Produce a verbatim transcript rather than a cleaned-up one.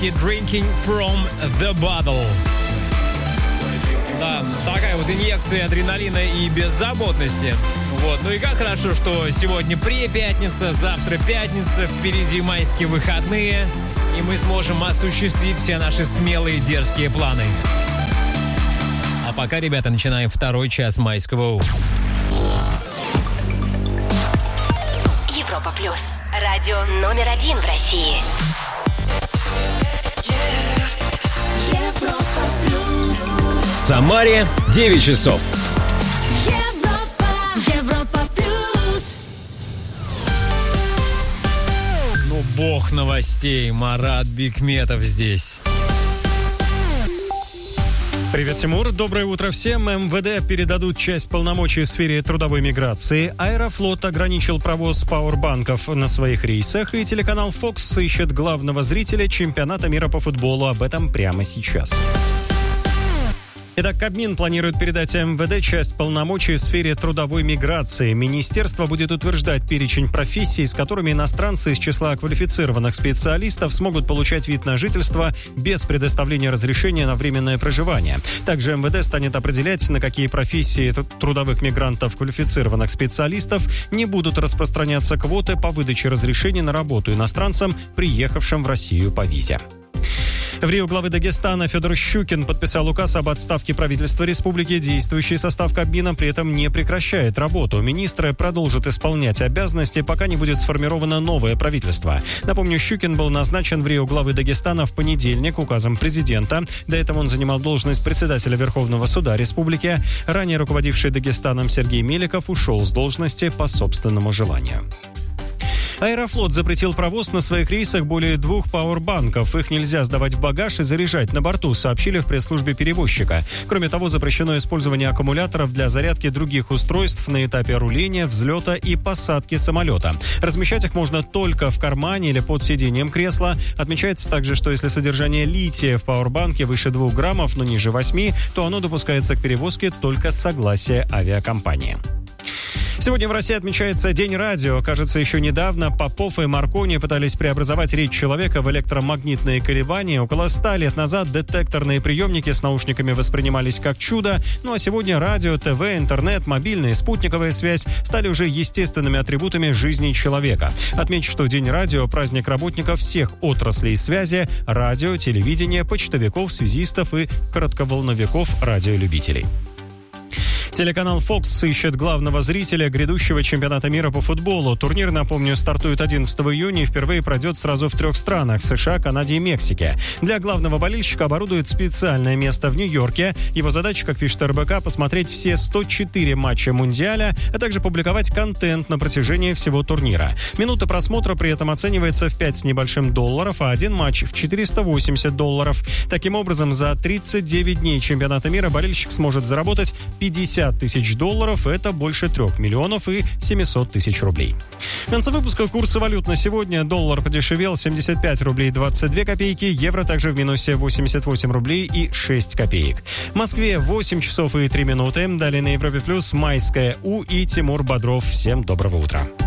по-английски Drinking from the Bottle. Да, такая вот инъекция адреналина и беззаботности. Вот. Ну и как хорошо, что сегодня пре-пятница, завтра пятница, впереди майские выходные, и мы сможем осуществить все наши смелые дерзкие планы. А пока, ребята, начинаем второй час майского У. Европа плюс. Радио номер один в России. Европа плюс. В Самаре девять часов. Европа, Европа плюс. Ну, бог новостей. Марат Бикметов здесь. Привет, Тимур. Доброе утро всем. МВД передадут часть полномочий в сфере трудовой миграции. Аэрофлот ограничил провоз пауэрбанков на своих рейсах. И телеканал Fox ищет главного зрителя чемпионата мира по футболу. Об этом прямо сейчас. Итак, Кабмин планирует передать МВД часть полномочий в сфере трудовой миграции. Министерство будет утверждать перечень профессий, с которыми иностранцы из числа квалифицированных специалистов смогут получать вид на жительство без предоставления разрешения на временное проживание. Также МВД станет определять, на какие профессии трудовых мигрантов квалифицированных специалистов не будут распространяться квоты по выдаче разрешений на работу иностранцам, приехавшим в Россию по визе. В Рио главы Дагестана Федор Щукин подписал указ об отставке правительства республики. Действующий состав Кабмина при этом не прекращает работу. Министры продолжат исполнять обязанности, пока не будет сформировано новое правительство. Напомню, Щукин был назначен в Рио главы Дагестана в понедельник указом президента. До этого он занимал должность председателя Верховного суда республики. Ранее руководивший Дагестаном Сергей Меликов ушел с должности по собственному желанию. Аэрофлот запретил провоз на своих рейсах более двух пауэрбанков. Их нельзя сдавать в багаж и заряжать на борту, сообщили в пресс-службе перевозчика. Кроме того, запрещено использование аккумуляторов для зарядки других устройств на этапе руления, взлета и посадки самолета. Размещать их можно только в кармане или под сиденьем кресла. Отмечается также, что если содержание лития в пауэрбанке выше двух граммов, но ниже восьми, то оно допускается к перевозке только с согласия авиакомпании. Сегодня в России отмечается День радио. Кажется, еще недавно Попов и Маркони пытались преобразовать речь человека в электромагнитные колебания. Около ста лет назад детекторные приемники с наушниками воспринимались как чудо. Ну а сегодня радио, ТВ, интернет, мобильная и спутниковая связь стали уже естественными атрибутами жизни человека. Отмечу, что День радио – праздник работников всех отраслей связи, радио, телевидения, почтовиков, связистов и коротковолновиков радиолюбителей. Телеканал Fox ищет главного зрителя грядущего чемпионата мира по футболу. Турнир, напомню, стартует одиннадцатого июня и впервые пройдет сразу в трех странах – США, Канаде и Мексике. Для главного болельщика оборудуют специальное место в Нью-Йорке. Его задача, как пишет эр бэ ка, посмотреть все сто четыре матча Мундиаля, а также публиковать контент на протяжении всего турнира. Минута просмотра при этом оценивается в пять с небольшим долларов, а один матч в четыреста восемьдесят долларов. Таким образом, за тридцать девять дней чемпионата мира болельщик сможет заработать пятьдесят тысяч долларов, это больше трех миллионов и семьсот тысяч рублей. В конце выпуска курсы валют на сегодня. Доллар подешевел семьдесят пять рублей двадцать две копейки, евро также в минусе восемьдесят восемь рублей и шесть копеек. В Москве восемь часов и три минуты. Далее на Европе Плюс майское У и Тимур Бодров. Всем доброго утра.